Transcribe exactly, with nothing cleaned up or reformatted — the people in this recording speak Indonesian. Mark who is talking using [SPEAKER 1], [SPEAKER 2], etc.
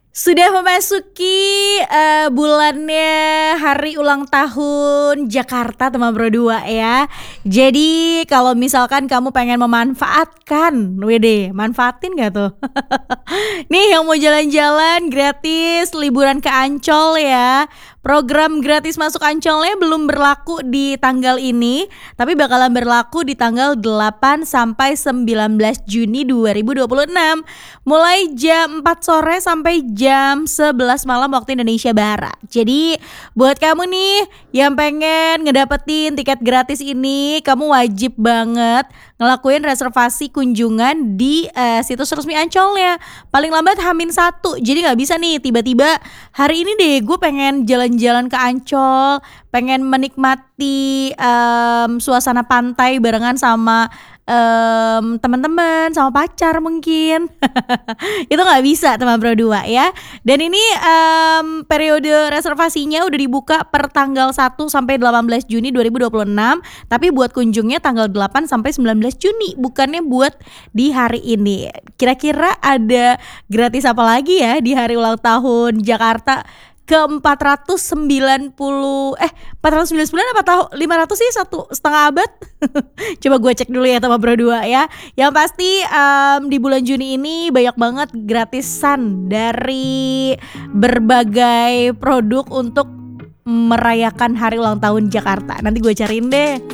[SPEAKER 1] Sudah memasuki, eee, bulannya hari ulang tahun Jakarta teman Bro dua ya. Jadi kalau misalkan kamu pengen memanfaatkan, widih manfaatin nggak tuh? Nih yang mau jalan-jalan gratis liburan ke Ancol ya. Program gratis masuk Ancolnya belum berlaku di tanggal ini, tapi bakalan berlaku di tanggal delapan sampai sembilan belas Juni dua ribu dua puluh enam. Mulai jam empat sore sampai jam sebelas malam waktu Indonesia Barat. Jadi buat kamu nih yang pengen ngedapetin tiket gratis ini, kamu wajib banget ngelakuin reservasi kunjungan di uh, situs resmi Ancolnya. Paling lambat Hamin satu. Jadi nggak bisa nih tiba-tiba hari ini deh gue pengen jalan-jalan ke Ancol, pengen menikmati um, suasana pantai barengan sama um, teman-teman, sama pacar mungkin. Itu nggak bisa teman Bro dua ya. Dan ini um, periode reservasinya udah dibuka per tanggal satu sampai delapan belas Juni dua ribu dua puluh enam, tapi buat kunjungnya tanggal delapan sampai sembilan belas Juni, bukannya buat di hari ini. Kira-kira ada gratis apa lagi ya di hari ulang tahun Jakarta ke empat ratus sembilan puluh eh empat ratus sembilan puluh sembilan apa tahu lima ratus sih, satu setengah abad. Coba gue cek dulu ya teman Bro dua ya. Yang pasti um, di bulan Juni ini banyak banget gratisan dari berbagai produk untuk merayakan hari ulang tahun Jakarta. Nanti gue cariin deh.